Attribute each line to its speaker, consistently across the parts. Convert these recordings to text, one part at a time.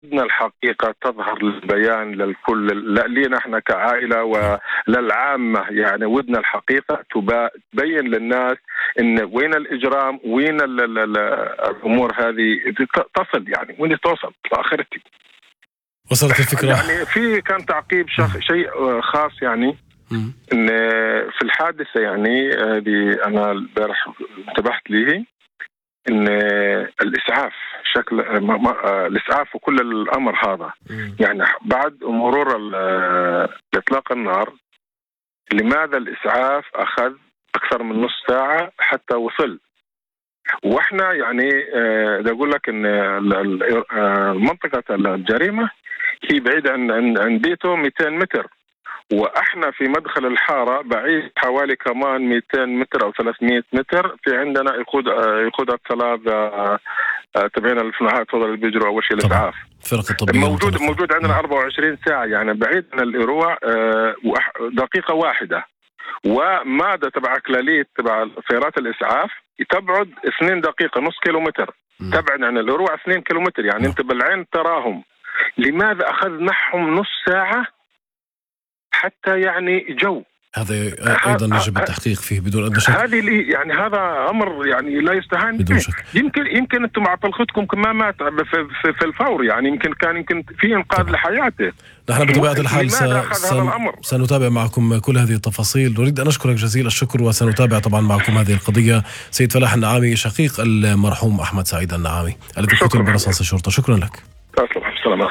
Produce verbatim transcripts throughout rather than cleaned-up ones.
Speaker 1: بدنا الحقيقة تظهر للبيان للكل، لا لينا احنا كعائلة وللعامة، يعني ودنا الحقيقة تبين للناس ان وين الإجرام، وين ال ال ال الأمور هذه تصل، يعني وين توصل لآخرتي.
Speaker 2: وصلت الفكرة.
Speaker 1: يعني في كان تعقيب شيء خاص، يعني م. ان في الحادثة، يعني هذه انا البارح انتبهت ليه، ان الاسعاف شكل الاسعاف وكل الامر هذا م. يعني بعد مرور اطلاق النار، لماذا الاسعاف اخذ اكثر من نص ساعة حتى وصل؟ واحنا يعني بدي اقول لك ان منطقة الجريمة هي بعيدة عن عن بيته مئتين متر، واحنا في مدخل الحاره بعيد حوالي كمان مئتين متر او ثلاثمئة متر. في عندنا يقود يقود الثلاث تبعين الفناءات هذول اللي بيجروا اول شيء الاسعاف،
Speaker 2: فرقه طبيه
Speaker 1: موجود مطلقة. موجود عندنا أربعة وعشرين ساعه، يعني بعيد عن الايروع دقيقه واحده. وماذا تبع كلاليت تبع سيارات الاسعاف تبعد اثنين دقيقه، نص كيلومتر تبعد عن الايروع اثنين كيلومتر، يعني م. انت بالعين تراهم. لماذا اخذ معهم نص ساعه حتى يعني جو؟
Speaker 2: هذا ايضا يجب التحقيق فيه بدون ادنى شك.
Speaker 1: هذه لي يعني هذا امر يعني لا يستهان
Speaker 2: بدون شك.
Speaker 1: يمكن يمكن انتم مع طلقتكم كمان مات في, في, في الفور، يعني يمكن كان يمكن في انقاذ طبعا. لحياته.
Speaker 2: نحن بطبيعه الحال س... سن... سنتابع معكم كل هذه التفاصيل. نريد ان اشكرك جزيل الشكر، وسنتابع طبعا معكم هذه القضيه. سيد فلاح النعامي شقيق المرحوم احمد سعيد النعامي الذي قتل برصاص الشرطه، شكرا لك.
Speaker 1: السلام.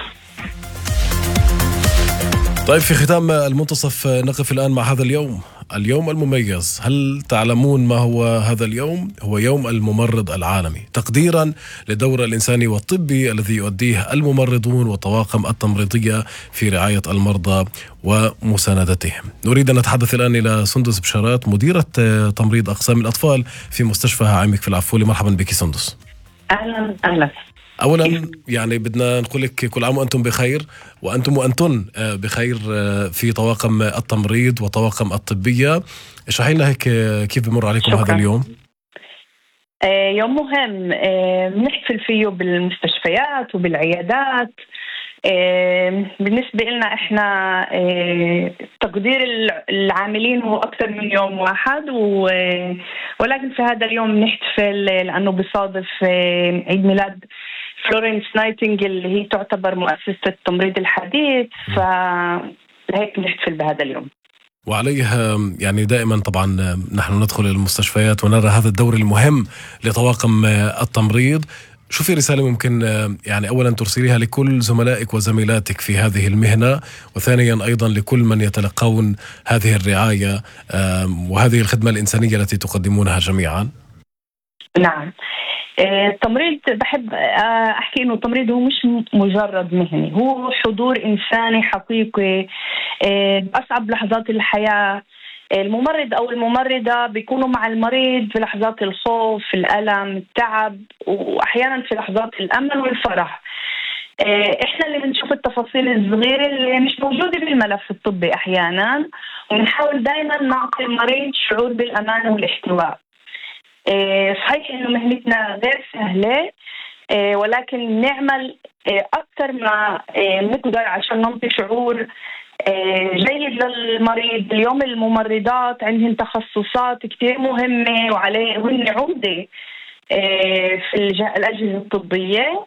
Speaker 2: طيب، في ختام المنتصف نقف الآن مع هذا اليوم، اليوم المميز. هل تعلمون ما هو هذا اليوم؟ هو يوم الممرض العالمي، تقديرا للدور الإنساني والطبي الذي يؤديه الممرضون والطواقم التمريضية في رعاية المرضى ومساندتهم. نريد أن نتحدث الآن إلى سندس بشارات، مديرة تمريض أقسام الأطفال في مستشفى عامك في العفولي. مرحبا بك سندس.
Speaker 3: أهلا أهلا.
Speaker 2: أولا يعني بدنا نقول لك كل عام وأنتم بخير، وأنتم وأنتن بخير في طواقم التمريض وطواقم الطبية. اشرحي لنا هيك كيف بمر عليكم شكرا. هذا اليوم؟
Speaker 3: يوم مهم بنحتفل فيه بالمستشفيات وبالعيادات. بالنسبة لنا إحنا تقدير العاملين هو أكثر من يوم واحد، ولكن في هذا اليوم نحتفل لأنه بصادف عيد ميلاد فلورنس نايتنجيل اللي هي تعتبر مؤسسة التمريض الحديث، فهيك نحتفل بهذا اليوم.
Speaker 2: وعليها يعني دائما طبعا نحن ندخل المستشفيات ونرى هذا الدور المهم لطواقم التمريض. شو في رسالة ممكن يعني أولا ترسليها لكل زملائك وزميلاتك في هذه المهنة، وثانيا أيضا لكل من يتلقون هذه الرعاية وهذه الخدمة الإنسانية التي تقدمونها جميعا؟
Speaker 3: نعم، التمريض بحب أحكي إنه التمريض هو مش مجرد مهني، هو حضور إنساني حقيقي بأصعب لحظات الحياة. الممرض أو الممرضة بيكونوا مع المريض في لحظات الخوف، الألم، التعب، وأحيانا في لحظات الأمل والفرح. إحنا اللي بنشوف التفاصيل الصغيرة اللي مش موجودة بالملف الطبي أحيانا، ونحاول دايما نعطي المريض شعور بالأمان والاحتواء. صحيح إنه مهنتنا غير سهلة، ولكن نعمل أكثر ما نقدر عشان نعطي شعور جيد للمريض. اليوم الممرضات عندهم تخصصات كتير مهمة وعليهن عمدة في الأجهزة الطبية،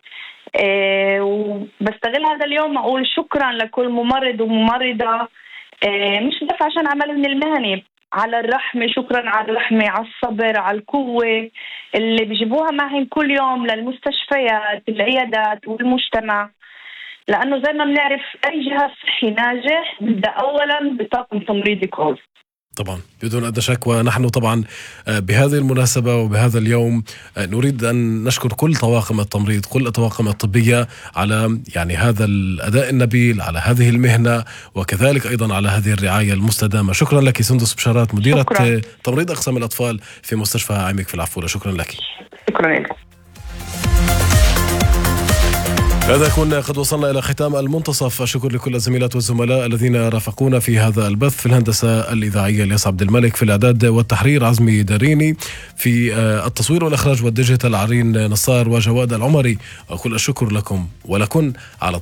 Speaker 3: وبستغل هذا اليوم أقول شكرا لكل ممرض وممرضة، مش بس عشان عملهم المهني، على الرحمة، شكرا على الرحمة، على الصبر، على القوة اللي بيجيبوها معهم كل يوم للمستشفيات، العيادات والمجتمع. لأنه زي ما بنعرف أي جهاز صحي ناجح بدأ أولا بطاقم تمريضي قوي.
Speaker 2: طبعا بدون أدنى شك. ونحن طبعا بهذه المناسبة وبهذا اليوم نريد أن نشكر كل طواقم التمريض، كل الطواقم الطبية على يعني هذا الأداء النبيل، على هذه المهنة، وكذلك أيضا على هذه الرعاية المستدامة. شكرا لك سندس بشارات، مديرة شكرا. تمريض أقسام الأطفال في مستشفى عامك في العفولة. شكرا لك.
Speaker 3: شكرا لك.
Speaker 2: هذا كنا قد وصلنا إلى ختام المنتصف. الشكر لكل الزميلات والزملاء الذين رافقونا في هذا البث. في الهندسة الإذاعية الياس عبد الملك، في الإعداد والتحرير عزمي داريني، في التصوير والإخراج والديجيتال عرين نصار وجواد العمري. وكل الشكر لكم ولكن على